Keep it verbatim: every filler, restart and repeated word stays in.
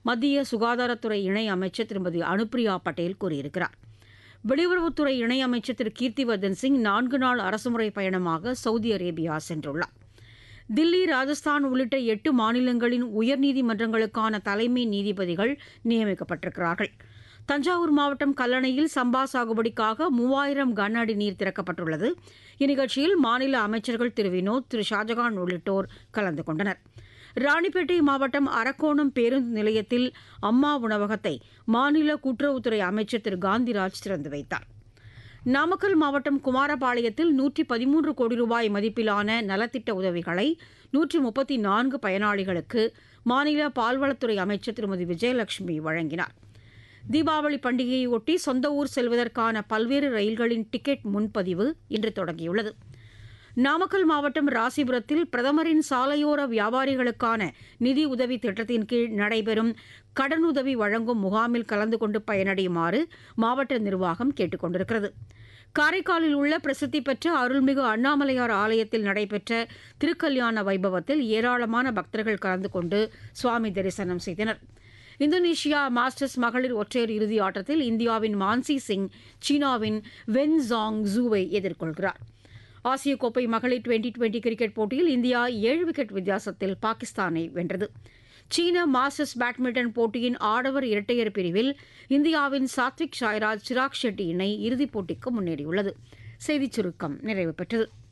மத்திய சுகாதாரத்துறை இணை அமைச்சர் திருமதி அனுப்பிரியா பட்டேல் கூறியிருக்கிறார். வெளியுறவுத்துறை இணையமைச்சர் திரு கீர்த்திவர்தன் சிங் நான்கு நாள் அரசுமுறை பயணமாக சவுதி அரேபியா சென்றுள்ளார். தில்லி, ராஜஸ்தான் உள்ளிட்ட எட்டு மாநிலங்களின் உயர்நீதிமன்றங்களுக்கான தலைமை நீதிபதிகள் நியமிக்கப்பட்டிருக்கிறார்கள். தஞ்சாவூர் மாவட்டம் கல்லணையில் சம்பா சாகுபடிக்காக மூவாயிரம் கன அடி நீர் திறக்கப்பட்டுள்ளது. இந்நிகழ்ச்சியில் மாநில அமைச்சர்கள் திரு வினோத், திரு ஷாஜகான் உள்ளிட்டோர் கலந்து கொண்டனர். ராணிப்பேட்டை மாவட்டம் அரக்கோணம் பேருந்து நிலையத்தில் அம்மா உணவகத்தை மாநில கூட்டுறவுத்துறை அமைச்சர் திரு காந்திராஜ் திறந்து வைத்தார். நாமக்கல் மாவட்டம் குமாரபாளையத்தில் நூற்றி பதிமூன்று கோடி ரூபாய் மதிப்பிலான நலத்திட்ட உதவிகளை நூற்றி முப்பத்தி நான்கு பயனாளிகளுக்கு மாநில பால்வளத்துறை அமைச்சர் திருமதி விஜயலட்சுமி வழங்கினார். தீபாவளி பண்டிகையையொட்டி சொந்த ஊர் செல்வதற்கான பல்வேறு ரயில்களின் டிக்கெட் முன்பதிவு இன்று தொடங்கியுள்ளது. நாமக்கல் மாவட்டம் ராசிபுரத்தில் பிரதமரின் சாலையோர வியாபாரிகளுக்கான நிதி உதவி திட்டத்தின் கீழ் நடைபெறும் கடனுதவி வழங்கும் முகாமில் கலந்து கொண்டு பயனடையுமாறு மாவட்ட நிர்வாகம் கேட்டுக் கொண்டிருக்கிறது. காரைக்காலில் உள்ள பிரசித்தி பெற்ற அருள்மிகு அண்ணாமலையார் ஆலயத்தில் நடைபெற்ற திருக்கல்யாண வைபவத்தில் ஏராளமான பக்தர்கள் கலந்து கொண்டு சுவாமி தரிசனம் செய்தனர். இந்தோனேஷியா மாஸ்டர்ஸ் மகளிர் ஒற்றையர் இறுதி ஆட்டத்தில் இந்தியாவின் மான்சி சிங் சீனாவின் வென் ஜாங் ஜூவை எதிர்கொள்கிறார். ஆசிய கோப்பை மகளிர் டுவெண்டி டுவெண்டி கிரிக்கெட் போட்டியில் இந்தியா ஏழு விக்கெட் வித்தியாசத்தில் பாகிஸ்தானை வென்றது. சீன மாஸ்டர்ஸ் பேட்மிண்டன் போட்டியின் ஆடவர் இரட்டையர் பிரிவில் இந்தியாவின் சாத்விக் சாய்ராஜ், சிராக் ஷெட்டி இணை இறுதிப் போட்டிக்கு முன்னேறியுள்ளது. செய்திச் சுருக்கம் நிறைவு பெற்றது.